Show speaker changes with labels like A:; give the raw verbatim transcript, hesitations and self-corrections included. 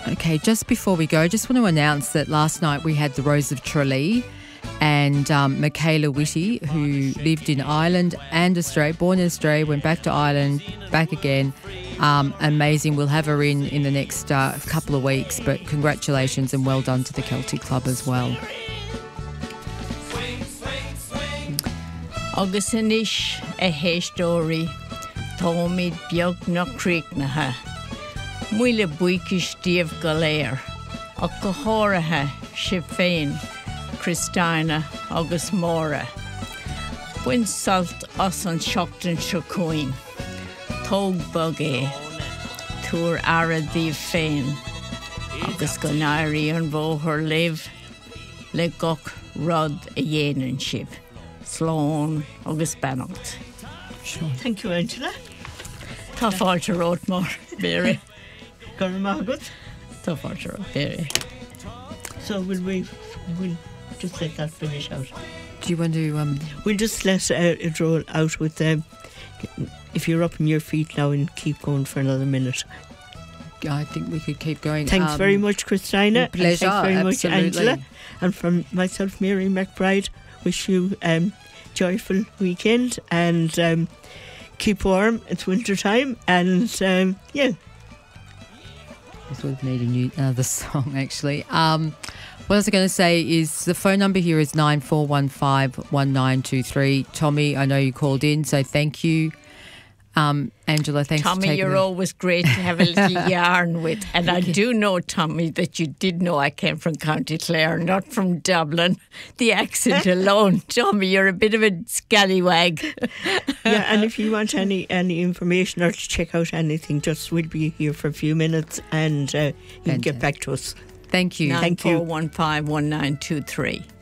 A: Okay, just before we go, I just want to announce that last night we had the Rose of Tralee, and um, Michaela Whitty, who lived in Ireland and Australia, born in Australia, went back to Ireland, back again. Um, amazing. We'll have her in in the next uh, couple of weeks, but congratulations and well done to the Celtic Club as well.
B: Agus inis a héistórí tómid beag na críochnatha. Muile buicis díobh go léir, ach go háirithe sib féin, Christina agus Móra. Buin salt as an seachtain seo cúin, tóg bug é, túr ara díobh féin, agus go náirí an bhóthar libh le gach rud a dhéanann sib. Sloan agus Bennett.
A: Sure.
C: Thank you, Angela.
B: Tá fáilte rót mar, Béri.
C: Got him all good.
B: Tá fáilte rót, Béri.
C: So will we, we'll just let that finish out.
A: Do you want to... Um...
C: We'll just let uh, it roll out with them. Um, if you're up on your feet now and keep going for another minute.
A: I think we could keep going.
C: Thanks
A: um,
C: very much, Christina.
A: Pleasure,
C: and thanks very
A: absolutely.
C: much, Angela. And from myself, Mary McBride, wish you a um, joyful weekend and um, keep warm. It's winter time, and um, yeah.
A: This would need a new another song actually. Um, what I was going to say is the phone number here is nine four one five one nine two three. Tommy, I know you called in, so thank you. Um, Angela, thanks
B: Tommy,
A: for taking
B: you're
A: the...
B: always great to have a little yarn with. And I do know, Tommy, that you did know I came from County Clare, not from Dublin. The accent alone. Tommy, you're a bit of a scallywag.
C: Yeah, and if you want any, any information or to check out anything, just we'll be here for a few minutes and uh, you can get back to us.
A: Thank you.
C: Thank you.
B: nine four one five one nine two three.